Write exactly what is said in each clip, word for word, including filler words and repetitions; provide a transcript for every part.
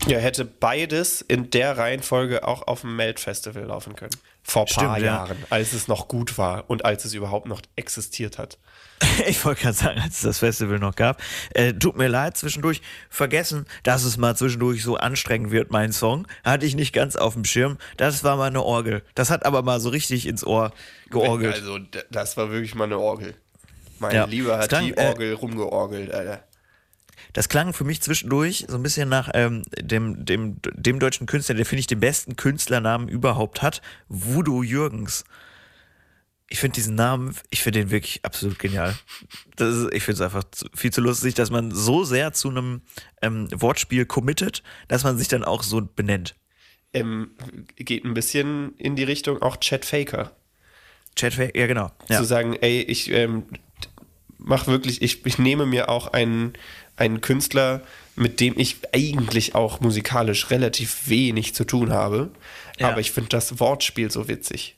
Ja, hätte beides in der Reihenfolge auch auf dem Melt-Festival laufen können. Vor ein paar Stimmt, Jahren, ja. als es noch gut war und als es überhaupt noch existiert hat. Ich wollte gerade sagen, als es das Festival noch gab. Äh, tut mir leid, zwischendurch vergessen, dass es mal zwischendurch so anstrengend wird, mein Song. Hatte ich nicht ganz auf dem Schirm. Das war mal eine Orgel. Das hat aber mal so richtig ins Ohr georgelt. Also, d- das war wirklich mal eine Orgel. Mein Ja. Lieber hat Es klang, die äh, Orgel rumgeorgelt, Alter. Das klang für mich zwischendurch so ein bisschen nach ähm, dem, dem, dem deutschen Künstler, der, finde ich, den besten Künstlernamen überhaupt hat, Voodoo Jürgens. Ich finde diesen Namen, ich finde den wirklich absolut genial. Das ist, ich finde es einfach zu, viel zu lustig, dass man so sehr zu einem ähm, Wortspiel committet, dass man sich dann auch so benennt. Ähm, geht ein bisschen in die Richtung auch Chet Faker. Chat, ja genau. Ja. Zu sagen, ey, ich ähm, mach wirklich, ich, ich nehme mir auch einen, einen Künstler, mit dem ich eigentlich auch musikalisch relativ wenig zu tun habe, Ja. aber ich finde das Wortspiel so witzig.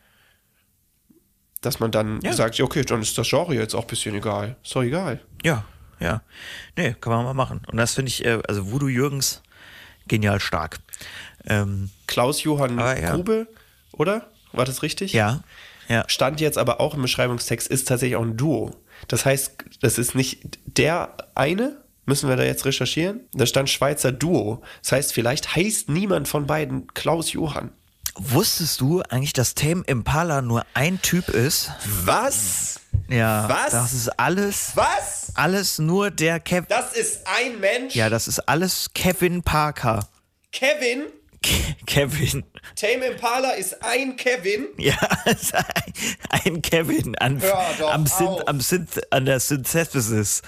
Dass man dann Ja. sagt, ja, okay, dann ist das Genre jetzt auch ein bisschen egal. Ist doch egal. Ja, ja. Nee, kann man mal machen. Und das finde ich, äh, also Voodoo Jürgens, genial stark. Ähm, Klaus-Johann Aber ja. Grube, oder? War das richtig? ja, ja. Stand jetzt aber auch im Beschreibungstext, ist tatsächlich auch ein Duo. Das heißt, das ist nicht der eine, müssen wir da jetzt recherchieren? Da stand Schweizer Duo. Das heißt, vielleicht heißt niemand von beiden Klaus-Johann. Wusstest du eigentlich, dass Tame Impala nur ein Typ ist? Was? Ja. Was? Das ist alles, Was? alles nur der Kevin. Das ist ein Mensch? Ja, das ist alles Kevin Parker. Kevin? Ke- Kevin. Tame Impala ist ein Kevin? Ja, ist ein, ein Kevin an, Hör doch am, Synth, auf. am Synth, an der Synthesis.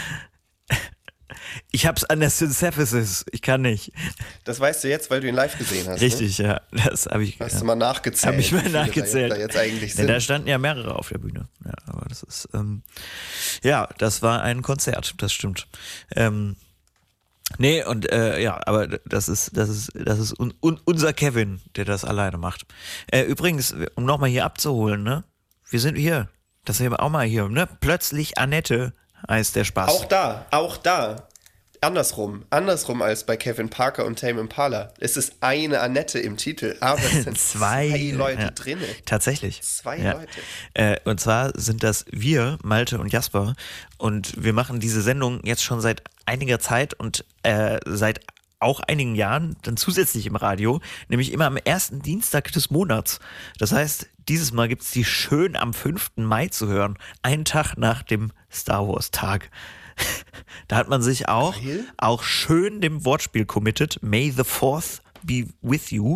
Ich hab's an der Synthesis. Ich kann nicht. Das weißt du jetzt, weil du ihn live gesehen hast. Richtig, ja. Das habe ich. Ne? Hast ja. du mal nachgezählt? Hab ich wie mal viele da nachgezählt. Da jetzt eigentlich Ja, sind. da standen ja mehrere auf der Bühne. Ja, aber das ist, ähm, ja, das war ein Konzert, das stimmt. Ähm, nee, und äh, ja, aber das ist, das ist, das ist un, un, unser Kevin, der das alleine macht. Äh, übrigens, um nochmal hier abzuholen, ne? Wir sind hier. Das sind wir auch mal hier, ne? Plötzlich Annette heißt der Spaß. Auch da, auch da. Andersrum, andersrum als bei Kevin Parker und Tame Impala. Es ist eine Annette im Titel, aber es sind zwei, Zwei, Leute ja. drinne. Tatsächlich. Zwei ja. Leute. Äh, und zwar sind das wir, Malte und Jasper. Und wir machen diese Sendung jetzt schon seit einiger Zeit und äh, seit auch einigen Jahren dann zusätzlich im Radio, nämlich immer am ersten Dienstag des Monats. Das heißt, dieses Mal gibt es die schön am fünften Mai zu hören, einen Tag nach dem Star Wars Tag. Da hat man sich auch, Geil. auch schön dem Wortspiel committed. May the fourth be with you.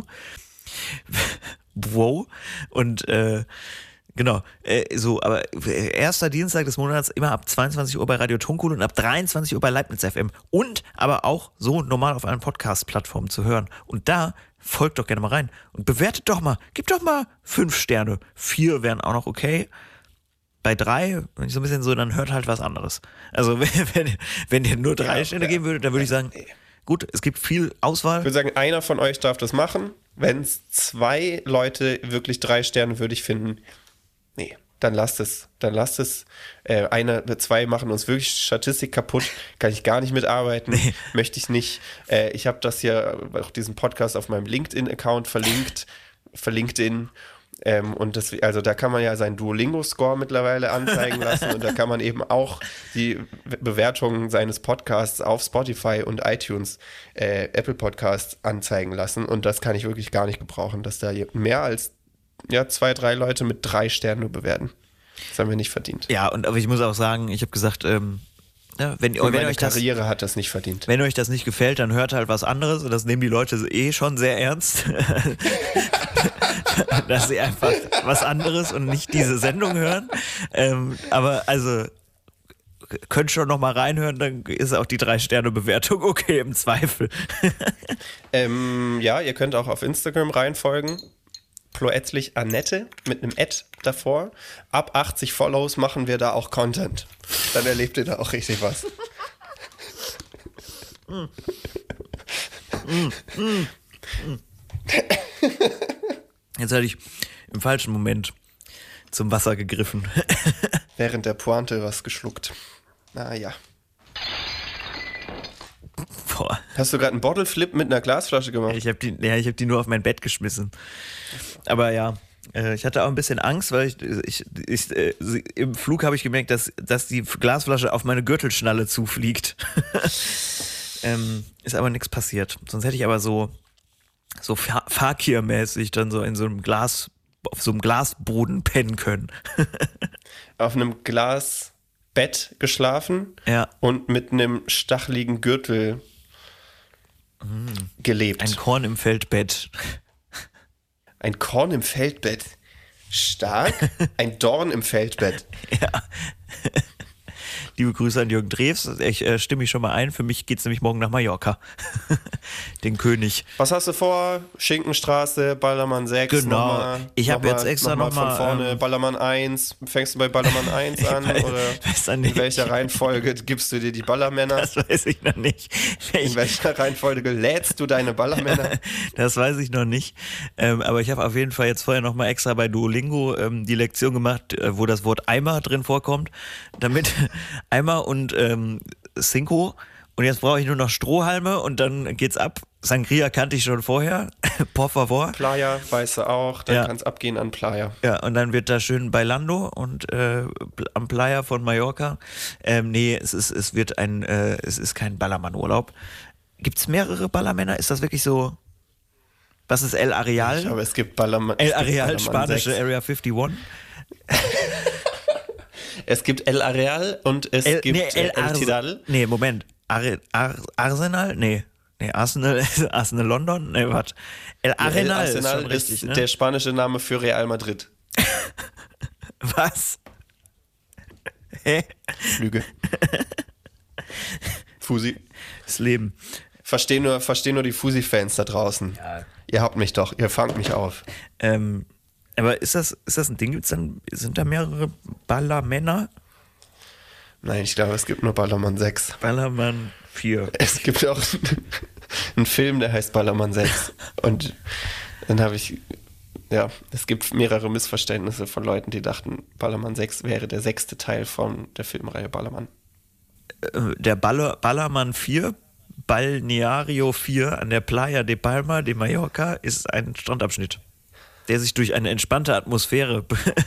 Wow. Und äh, genau, äh, so, aber äh, erster Dienstag des Monats immer ab zweiundzwanzig Uhr bei Radio Tonkohl und ab dreiundzwanzig Uhr bei Leibniz F M. Und aber auch so normal auf allen Podcast-Plattformen zu hören. Und da folgt doch gerne mal rein und bewertet doch mal, gebt doch mal fünf Sterne. Vier wären auch noch okay. Bei drei, wenn ich so ein bisschen so, dann hört halt was anderes. Also wenn, wenn, wenn ihr nur drei Ja, Sterne ja. geben würdet, dann würde ich sagen, gut, es gibt viel Auswahl. Ich würde sagen, einer von euch darf das machen. Wenn es zwei Leute wirklich drei Sterne würdig finden, nee, dann lasst es. Dann lasst es. Äh, einer, zwei machen uns wirklich Statistik kaputt. Kann ich gar nicht mitarbeiten. Nee. Möchte ich nicht. Äh, ich habe das hier, auch diesen Podcast auf meinem LinkedIn-Account verlinkt. Verlinkt in. Ähm, und das, also da kann man ja seinen Duolingo-Score mittlerweile anzeigen lassen und da kann man eben auch die Bewertungen seines Podcasts auf Spotify und iTunes, äh, Apple Podcasts anzeigen lassen und das kann ich wirklich gar nicht gebrauchen, dass da mehr als ja, zwei, drei Leute mit drei Sternen nur bewerten. Das haben wir nicht verdient. Ja, und aber ich muss auch sagen, ich habe gesagt, ähm, ja, wenn, Und wenn meine euch das, Karriere hat das nicht verdient. wenn euch das nicht gefällt, dann hört halt was anderes und das nehmen die Leute eh schon sehr ernst. Dass sie einfach was anderes und nicht diese Sendung hören. Ähm, aber also könnt schon noch mal reinhören, dann ist auch die Drei-Sterne-Bewertung okay im Zweifel. Ähm, ja, ihr könnt auch auf Instagram reinfolgen. Ploetzlich Annette mit einem Ad davor. Ab achtzig Follows machen wir da auch Content. Dann erlebt ihr da auch richtig was. Mm. Mm, mm, mm. Jetzt hatte ich im falschen Moment zum Wasser gegriffen. Während der Pointe was geschluckt. Naja. Boah. Hast du gerade einen Bottle Flip mit einer Glasflasche gemacht? Ich habe die, ja, ich habe die nur auf mein Bett geschmissen. Aber ja, äh, ich hatte auch ein bisschen Angst, weil ich, ich, ich äh, im Flug habe ich gemerkt, dass, dass die Glasflasche auf meine Gürtelschnalle zufliegt. ähm, ist aber nichts passiert. Sonst hätte ich aber so, so Fakir-mäßig dann so in so einem Glas, auf so einem Glasboden pennen können. Auf einem Glasbett geschlafen Ja. und mit einem stacheligen Gürtel gelebt. Ein Korn im Feldbett. Ein Korn im Feldbett. Stark. Ein Dorn im Feldbett. Ja. Liebe Grüße an Jürgen Drews. Ich äh, stimme mich schon mal ein. Für mich geht es nämlich morgen nach Mallorca. Den König. Was hast du vor? Schinkenstraße, Ballermann sechs. Genau. Nochmal, Ich habe jetzt extra nochmal nochmal. von vorne Ähm, Ballermann eins. Fängst du bei Ballermann eins an? weiß- Oder weiß dann in nicht. welcher Reihenfolge gibst du dir die Ballermänner? Das weiß ich noch nicht. In Ich, welcher Reihenfolge lädst du deine Ballermänner? das weiß ich noch nicht. Ähm, aber ich habe auf jeden Fall jetzt vorher nochmal extra bei Duolingo ähm, die Lektion gemacht, äh, wo das Wort Eimer drin vorkommt. Damit Eimer und ähm, Cinco. Und jetzt brauche ich nur noch Strohhalme und dann geht's ab. Sangria kannte ich schon vorher. Por favor. Playa, weißt du auch. Dann Ja. kann es abgehen an Playa. Ja, und dann wird da schön Bailando und äh, am Playa von Mallorca. Ähm, nee, es ist, es wird ein, äh, es ist kein Ballermann-Urlaub. Gibt's mehrere Ballermänner? Ist das wirklich so? Was ist El Areal? Aber es gibt Ballermann. El es gibt Areal, Ballermann spanische sechs. Area einundfünfzig. Es gibt El Areal und es El, gibt nee, El, El, El Ars- Tidal. Nee, Moment. Ar, Ar, Arsenal? Nee. Nee, Arsenal, Arsenal London? Nee, was? El El Arenal ist Arsenal schon richtig, ist ne? der spanische Name für Real Madrid. Was? Hä? Lüge. Fusi. Das Leben. Versteh nur, versteh nur die Fusi-Fans da draußen. Ja. Ihr habt mich doch, ihr fangt mich auf. Ähm, aber ist das, ist das ein Ding? Gibt's dann, sind da mehrere Ballermänner? Nein, ich glaube, es gibt nur Ballermann sechs. Ballermann vier. Es gibt auch einen Film, der heißt Ballermann sechs. Und dann habe ich, ja, es gibt mehrere Missverständnisse von Leuten, die dachten, Ballermann sechs wäre der sechste Teil von der Filmreihe Ballermann. Äh, Der Baller, Ballermann vier, Balneario vier an der Playa de Palma de Mallorca ist ein Strandabschnitt, der sich durch eine entspannte Atmosphäre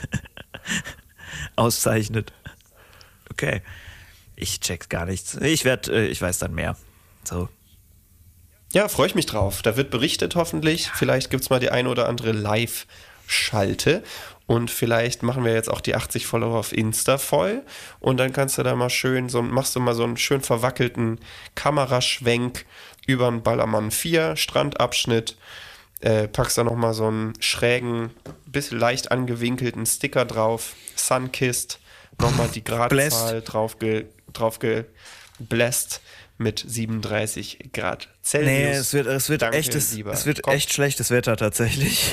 auszeichnet. Okay. Ich check's gar nichts. Ich werde, ich weiß dann mehr. So. Ja, freue ich mich drauf. Da wird berichtet hoffentlich. Vielleicht gibt es mal die eine oder andere Live-Schalte. Und vielleicht machen wir jetzt auch die achtzig Follower auf Insta voll. Und dann kannst du da mal schön, so machst du mal so einen schön verwackelten Kameraschwenk über den Ballermann vier Strandabschnitt. Äh, packst da nochmal so einen schrägen, bisschen leicht angewinkelten Sticker drauf. Sunkissed. Nochmal die Gradzahl drauf, ge, drauf gebläst mit siebenunddreißig Grad Celsius. Nee, es wird, es wird, Danke, echtes, lieber es wird Kopf. echt schlechtes Wetter tatsächlich.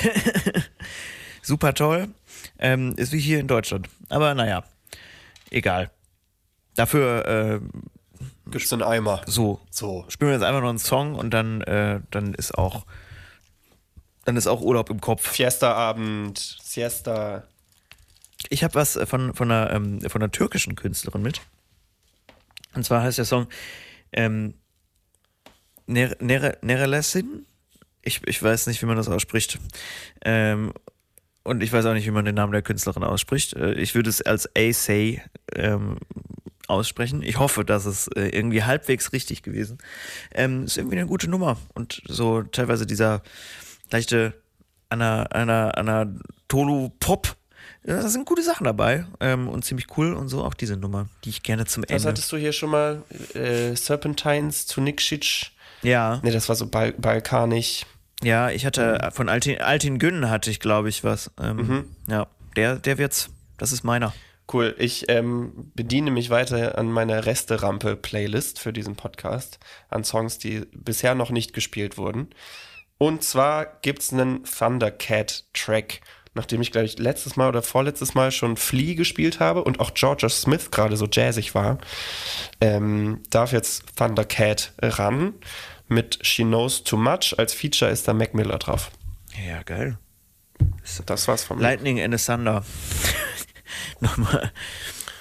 Super toll. Ähm, ist wie hier in Deutschland. Aber naja, egal. Dafür äh, Gibt's einen Eimer. so. So. Spielen wir jetzt einfach noch einen Song und dann, äh, dann ist auch dann ist auch Urlaub im Kopf. Fiesta-Abend, Siesta. Ich habe was von, von, einer, ähm, von einer türkischen Künstlerin mit. Und zwar heißt der Song ähm, Nere, Nere, Nerelesin. Ich, ich weiß nicht, wie man das ausspricht. Ähm, und ich weiß auch nicht, wie man den Namen der Künstlerin ausspricht. Äh, ich würde es als A-Say ähm, aussprechen. Ich hoffe, dass es äh, irgendwie halbwegs richtig gewesen. Ähm, ist irgendwie eine gute Nummer. Und so teilweise dieser leichte Ana, Ana, Anatolu-Pop. Ja, da sind gute Sachen dabei ähm, und ziemlich cool und so auch diese Nummer, die ich gerne zum Was Ende. hattest du hier schon mal? Äh, Serpentines zu Nikšić? Ja, Ne, das war so bal balkanisch. ja, ich hatte von Altin, Altin Gün hatte ich, glaube ich, was. Ähm, Mhm. Ja, der, der wird's. Das ist meiner. Cool. Ich ähm, bediene mich weiter an meiner Resterampe-Playlist für diesen Podcast, an Songs, die bisher noch nicht gespielt wurden. Und zwar gibt es einen Thundercat-Track, nachdem ich, glaube ich, letztes Mal oder vorletztes Mal schon Flea gespielt habe und auch Georgia Smith gerade so jazzig war, ähm, darf jetzt Thundercat ran mit She Knows Too Much. Als Feature ist da Mac Miller drauf. Ja, geil. Das war's von mir. Lightning and the Thunder. Nochmal.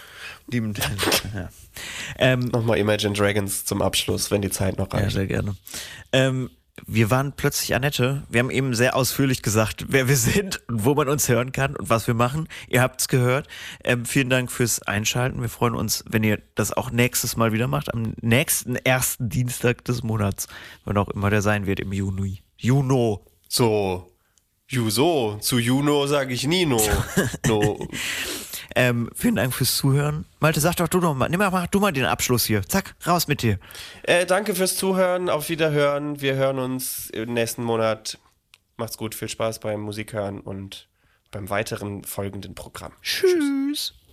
Lieben Dank. Ja. Ähm, Nochmal Imagine Dragons zum Abschluss, wenn die Zeit noch reicht. Ja, sehr gerne. Ähm, wir waren plötzlich Annette. Wir haben eben sehr ausführlich gesagt, wer wir sind und wo man uns hören kann und was wir machen. Ihr habt es gehört. Ähm, vielen Dank fürs Einschalten. Wir freuen uns, wenn ihr das auch nächstes Mal wieder macht. Am nächsten ersten Dienstag des Monats. Wann auch immer der sein wird im Juni. Juno. So, Juso, zu Juno sage ich Nino. No. Ähm, vielen Dank fürs Zuhören. Malte, sag doch du noch mal, nimm mal, mach du mal den Abschluss hier. Zack, raus mit dir. Äh, danke fürs Zuhören, auf Wiederhören. Wir hören uns im nächsten Monat. Macht's gut, viel Spaß beim Musikhören und beim weiteren folgenden Programm. Tschüss.